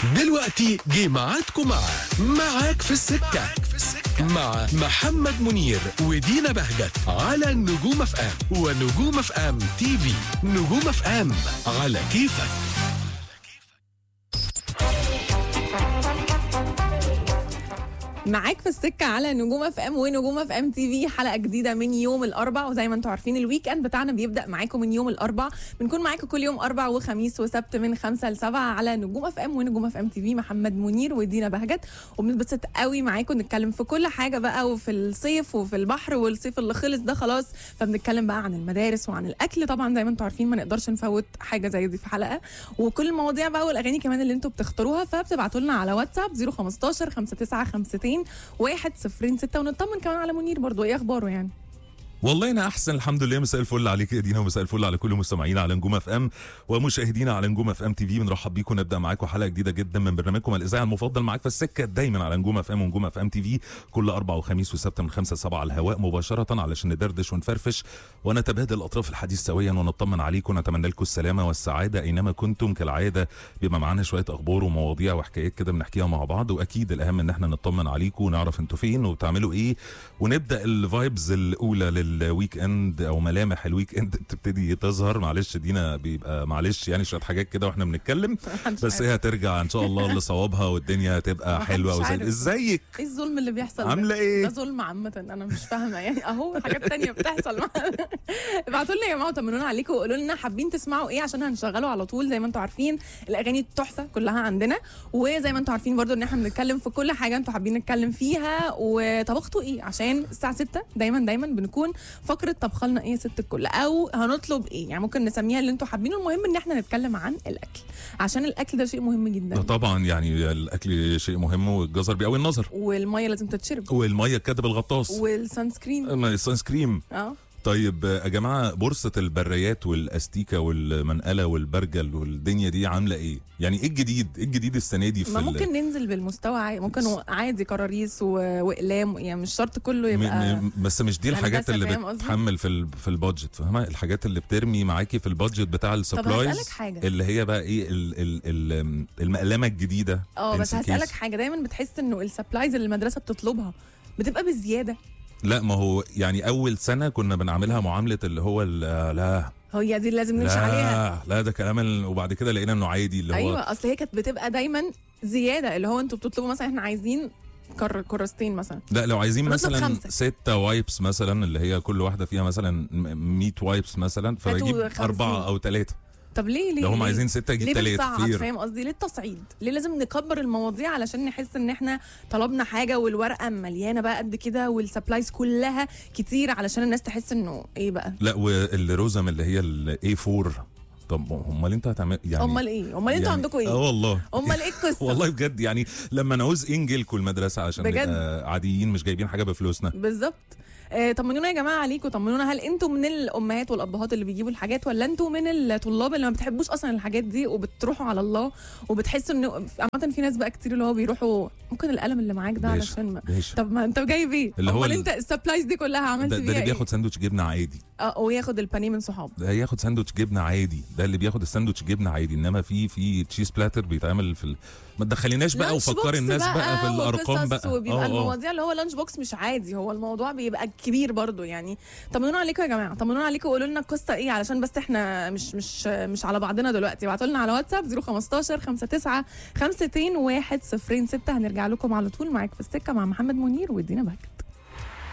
دلوقتي جه ميعادكم معاك في السكة مع محمد منير ودينا بهجت على نجوم اف ام ونجوم اف ام تي في. نجوم اف ام على كيفك. معاك في السكة على نجوم اف ام ونجوم اف ام تي في. حلقة جديدة من يوم الاربع، وزي ما انتم عارفين الويك اند بتاعنا بيبدأ معاكم من يوم الاربع. بنكون معاكم كل يوم اربع وخميس وسبت من 5 ل 7 على نجوم اف ام ونجوم اف ام تي في. محمد منير ودينا بهجت، وبنتبسط قوي معاكم، نتكلم في كل حاجة بقى، وفي الصيف وفي البحر، والصيف اللي خلص ده خلاص، فبنتكلم بقى عن المدارس وعن الاكل. طبعا زي ما انتم عارفين ما نقدرش نفوت حاجة زي دي في حلقة، وكل المواضيع بقى والاغاني كمان اللي انتم بتختاروها، فبتبعتوا لنا على واتساب 015 5952 106. ونطمن كمان على منير برضو، ايه اخباره يعني؟ والله انا احسن الحمد لله. مساء الفل عليك يا دينا، ومساء الفل على كل مستمعينا على نجوم اف ام ومشاهدينا على نجوم اف ام تي في. بنرحب بيكم، نبدا معاكم حلقه جديده جدا من برنامجكم الاذاعي المفضل معاك في السكه، دايما على نجوم اف ام ونجوم اف ام تي في، كل اربع وخميس وسبت من 5 ل 7 على الهواء مباشره، علشان ندردش ونفرفش ونتبادل اطراف الحديث سويا ونطمن عليكم، ونتمنى لكم السلامه والسعاده اينما كنتم. كالعاده بيبقى معانا شويه اخبار ومواضيع وحكايات كده بنحكيها مع بعض، واكيد الاهم ان احنا نطمن عليكم ونعرف انتوا فين وبتعملوا ايه، ونبدا الفايبز الاولى للويك اند او ملامح الويك اند تبتدي تظهر. معلش دينا بيبقى معلش يعني شويه حاجات كده واحنا بنتكلم، بس هي هترجع ان شاء الله لصوابها والدنيا هتبقى حلوه. ازيك؟ ايه الظلم اللي بيحصل؟ عامله ايه؟ ده ظلم عامه، انا مش فاهمه يعني. اهو حاجات تانية بتحصل معانا. ابعتوا لنا يا جماعه وطمنونا عليكم، وقولوا لنا حابين تسمعوا ايه عشان هنشغله على طول. زي ما انتم عارفين الاغاني التحفه كلها عندنا، وزي ما انتم عارفين برضو ان احنا بنتكلم في كل حاجه انتم حابين نتكلم فيها. وطبختوا ايه؟ عشان الساعه 6 دايما بنكون فقره طبخ لنا ايه يا ست الكل، او هنطلب ايه، يعني ممكن نسميها اللي انتم حابينه. المهم ان احنا نتكلم عن الاكل، عشان الاكل ده شيء مهم جدا. طبعا يعني الاكل شيء مهم، والجزر بيقوي النظر، والميه لازم تتشرب، والميه الكاتب الغطاس، والسان سكرين. السان سكريم. طيب يا جماعه، بورصه البريات والاستيكه والمنقله والبرجل والدنيا دي عامله ايه؟ يعني ايه الجديد؟ ايه الجديد السنه دي؟ ما ممكن ننزل بالمستوى عادي، ممكن عادي كراريس واقلام، يعني مش شرط كله يبقى بس مش دي الحاجات اللي بتحمل في البادجت، فاهمه؟ الحاجات اللي بترمي معاكي في البادجت بتاع السبلايز، اللي هي بقى ايه المقلمه الجديده. بس هسألك حاجه، دايما بتحس انه السبلايز اللي المدرسه بتطلبها بتبقى بزياده. لا، ما هو يعني اول سنه كنا بنعملها معامله اللي هو لا هي دي اللي لازم نمشي عليها. لا ده كلام، وبعد كده لقينا انه عادي اللي هو ايوه، اصل هي كانت بتبقى دايما زياده، اللي هو انتوا بتطلبوا مثلا احنا عايزين كرستين مثلا، لا لو عايزين مثلا 6 وايبس مثلا، اللي هي كل واحده فيها مثلا 100 وايبس مثلا، فبجيب 4 أو 3. طب ليه لو هم عايزين 6 اجيب 3. ليه فاهم قصدي؟ ليه التصعيد؟ ليه لازم نكبر المواضيع علشان نحس ان احنا طلبنا حاجه والورقه مليانه بقى قد كده والسبلايز كلها كتير، علشان الناس تحس انه ايه بقى؟ لا، والرزم اللي هي الاي 4. طب امال انت هتعمل يعني؟ امال ايه؟ امال انتوا عندكم ايه؟ والله امال ايه القصه؟ والله بجد يعني لما نعوز انجلكم المدرسه عشان نبقى عاديين مش جايبين حاجه بفلوسنا. بالظبط. طمنونا يا جماعه عليكم، طمنونا، هل انتوا من الامهات والابهات اللي بيجيبوا الحاجات، ولا انتوا من الطلاب اللي ما بتحبوش اصلا الحاجات دي وبتروحوا على الله وبتحسوا انه عامه في ناس بقى كتير اللي هو بيروحوا ممكن القلم اللي معاك ده علشان طب ما انت جايب ايه؟ امال انت السبلايز دي كلها عملت فيها ايه؟ ده اللي بياخد ساندوتش جبنه عادي، وياخد البانيه من صحابه، ده ياخد ساندوتش جبنه عادي، ده اللي بياخد الساندوتش جبنه عادي. انما في تشيز بلاتر بيتعمل في ما تدخليناش بقى وفكر الناس بقى في الارقام بقى، وبيبقى المواضيع اللي هو لانش بوكس مش عادي، هو الموضوع بيبقى كبير برضو يعني. طمنونا عليكم يا جماعه، طمنونا عليكم وقولوا لنا القصه ايه، علشان بس احنا مش على بعضنا دلوقتي. ابعتوا لنا على واتساب 015 59 52 106. هنرجع لكم على طول. معاك في السكه مع محمد منير ودينا بهجت.